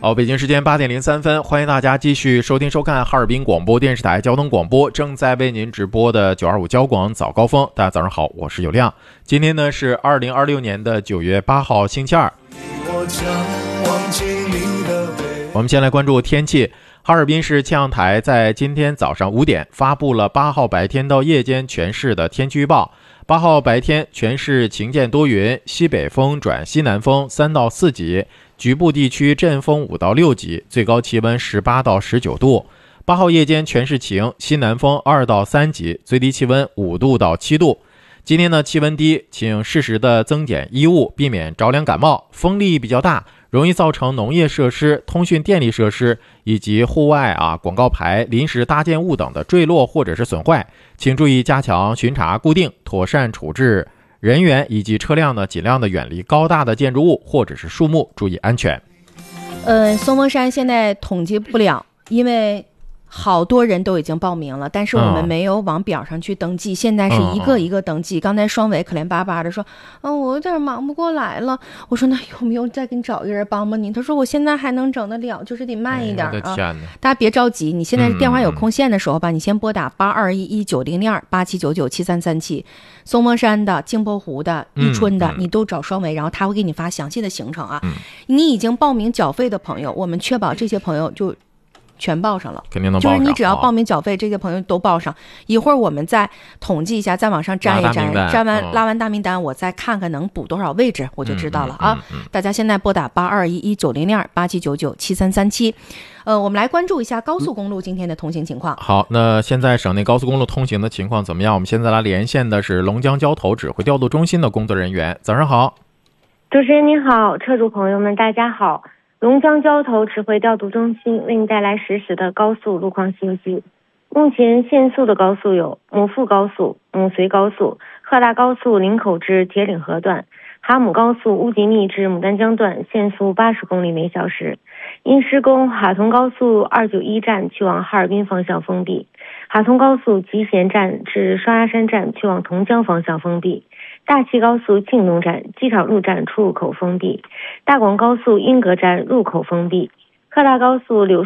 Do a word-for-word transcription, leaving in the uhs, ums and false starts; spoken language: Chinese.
好，北京时间八点零三分，欢迎大家继续收听收看哈尔滨广播电视台交通广播正在为您直播的九二五交广早高峰。大家早上好，我是有亮。今天呢是二零二六年的九月八号，星期二。我们先来关注天气。哈尔滨市气象台在今天早上五点发布了八号白天到夜间全市的天气预报。八号白天全市晴间多云，西北风转西南风三到四级，局部地区阵风五到六级，最高气温十八到十九度。八号夜间全市晴，西南风二到三级，最低气温五度到七度。今天呢气温低，请适时的增减衣物，避免着凉感冒。风力比较大，容易造成农业设施、通讯电力设施以及户外啊广告牌、临时搭建物等的坠落或者是损坏，请注意加强巡查固定，妥善处置人员以及车辆呢，尽量的远离高大的建筑物或者是树木，注意安全。 呃，松峰山现在统计不了，因为好多人都已经报名了，但是我们没有往表上去登记、嗯、现在是一个一个登记、嗯、刚才双伟可怜巴巴的说嗯，我有点忙不过来了。我说那有没有再给你找一个人帮帮你？他说我现在还能整得了，就是得慢一点、哎、啊。大家别着急，你现在电话有空线的时候吧、嗯、你先拨打八二一一九零零二八七九九七三三七，松峰山的、镜泊湖的、伊春的、嗯、你都找双伟，然后他会给你发详细的行程啊、嗯、你已经报名缴费的朋友，我们确保这些朋友就全报上了， 肯定能报上， 就是你只要报名缴费，这些朋友都报上。一会儿我们再统计一下，再往上粘一粘，粘完、嗯、拉完大名单，我再看看能补多少位置，我就知道了啊。嗯嗯嗯、大家现在拨打八二一一九零零二八七九九七三三七。呃，我们来关注一下高速公路今天的通行情况。 好，那现在省内高速公路通行的情况怎么样？我们现在来连线的是龙江交投指挥调度中心的工作人员。早上好， 主持人您好，车主朋友们大家好。龙江交投指挥调度中心为您带来实时的高速路况信息。目前限速的高速有母富高速、母绥高速、赫大高速林口至铁岭河段、哈姆高速乌吉密至牡丹江段，限速八十公里每小时。因施工，哈通高速二九一站去往哈尔滨方向封闭，哈通高速集贤站至双鸭山站去往同江方向封闭，大齐高速庆东站、机场路站出入口封闭，大广高速英格站入口封闭，赫大高速柳